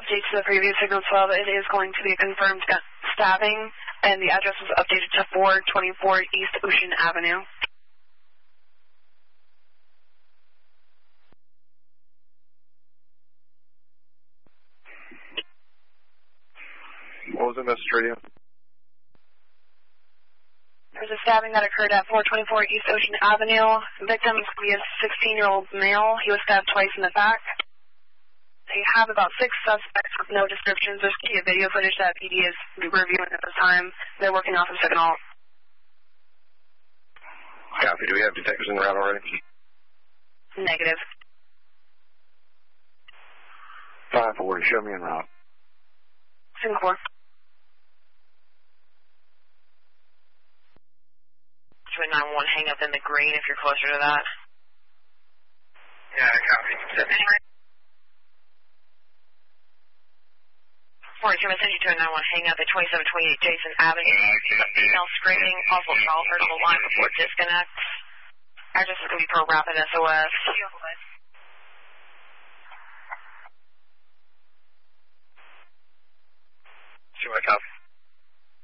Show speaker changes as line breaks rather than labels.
update to the previous signal 12. It is going to be a confirmed stabbing, and the address was updated to 424 East Ocean Avenue.
What was the message radio?
There's a stabbing that occurred at 424 East Ocean Avenue. Victim is a 16-year-old male. He was stabbed twice in the back. They have about 6 suspects with no descriptions. There's key video footage that PD is reviewing at this time. They're working off of signal.
Copy. Do we have detectives in the route already?
Negative.
540. Show me en route.
Singapore.
291, hang up in the green if you're closer to that.
Yeah, copy.
42 message 291, hang up at 2728 Jason Avenue. Female screaming, possible child heard on the line before disconnect. Address is going to be for rapid SOS.